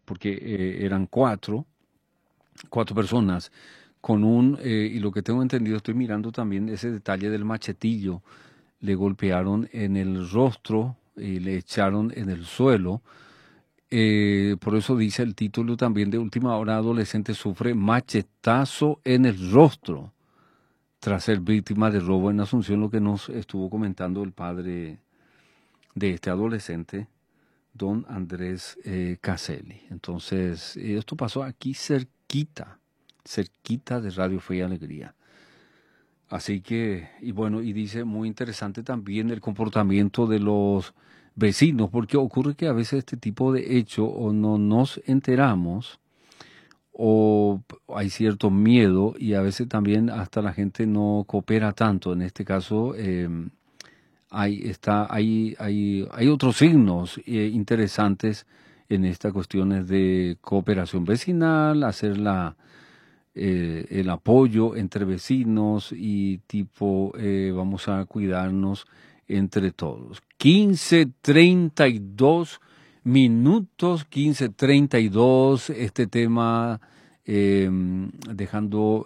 porque eran cuatro personas con un, y lo que tengo entendido, estoy mirando también ese detalle del machetillo, le golpearon en el rostro y le echaron en el suelo. Por eso dice el título también de Última Hora: adolescente sufre machetazo en el rostro tras ser víctima de robo en Asunción, lo que nos estuvo comentando el padre de este adolescente, don Andrés Caselli. Entonces, esto pasó aquí cerquita de Radio Fe y Alegría. Así que, y bueno, y dice muy interesante también el comportamiento de los vecinos, porque ocurre que a veces este tipo de hecho o no nos enteramos o hay cierto miedo y a veces también hasta la gente no coopera tanto. En este caso, hay otros signos interesantes en estas cuestiones de cooperación vecinal, hacer el apoyo entre vecinos y tipo vamos a cuidarnos entre todos. 15:32 minutos, 15:32, este tema dejando,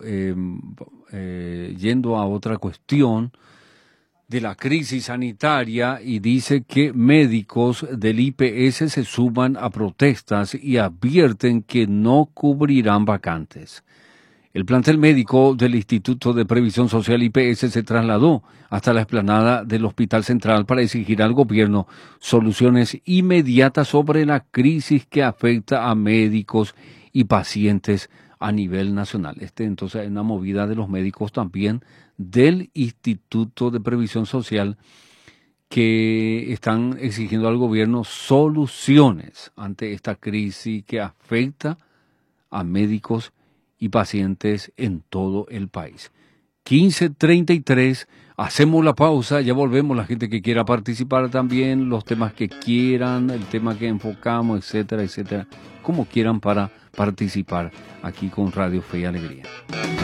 yendo a otra cuestión de la crisis sanitaria, y dice que médicos del IPS se suman a protestas y advierten que no cubrirán vacantes. El plantel médico del Instituto de Previsión Social IPS se trasladó hasta la explanada del Hospital Central para exigir al gobierno soluciones inmediatas sobre la crisis que afecta a médicos y pacientes a nivel nacional. Entonces, es una movida de los médicos también del Instituto de Previsión Social que están exigiendo al gobierno soluciones ante esta crisis que afecta a médicos y pacientes en todo el país. 15:33, hacemos la pausa, ya volvemos. La gente que quiera participar también, los temas que quieran, el tema que enfocamos, etcétera, etcétera, como quieran para participar aquí con Radio Fe y Alegría.